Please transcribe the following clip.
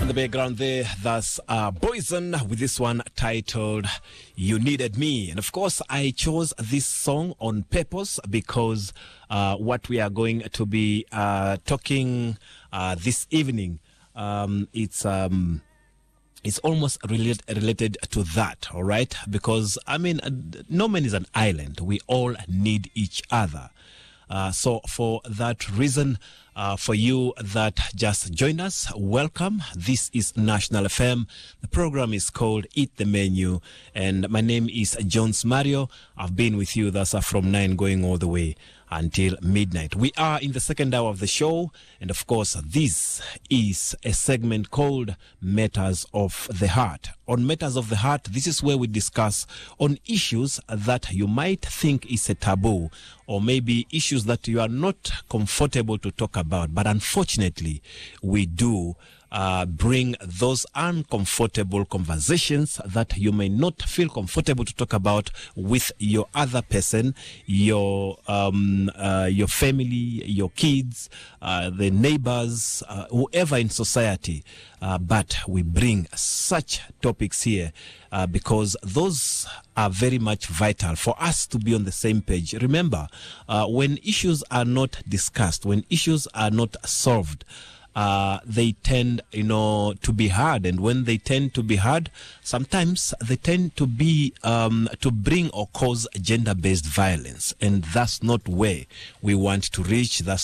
the background there, that's Boyzone with this one titled You Needed Me. And of course, I chose this song on purpose because what we are going to be talking this evening, it's almost related to that, all right? Because, I mean, no man is an island. We all need each other. So for that reason, for you that just joined us, welcome. This is National FM. The program is called Eat the Menu, and my name is Jones Mario. I've been with you thus from 9 going all the way until midnight. We are in the second hour of the show, and of course, this is a segment called Matters of the Heart. On Matters of the Heart, this is where we discuss on issues that you might think is a taboo, or maybe issues that you are not comfortable to talk about, but unfortunately, we do bring those uncomfortable conversations that you may not feel comfortable to talk about with your other person, your family, your kids, the neighbors, whoever in society. But we bring such topics here because those are very much vital for us to be on the same page. Remember, when issues are not discussed, when issues are not solved, they tend, to be hard. And when they tend to be hard, sometimes they tend to be, to bring or cause gender-based violence. And that's not where we want to reach. That's